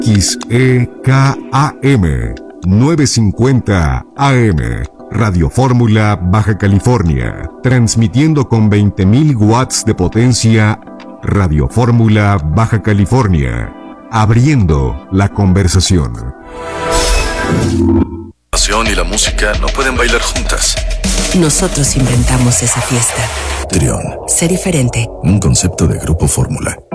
XEKAM 950 AM. Radio Fórmula Baja California. Transmitiendo con 20.000 watts de potencia. Radio Fórmula Baja California. Abriendo la conversación. La pasión y la música no pueden bailar juntas. Nosotros inventamos esa fiesta. Trión. Sé diferente. Un concepto de Grupo Fórmula.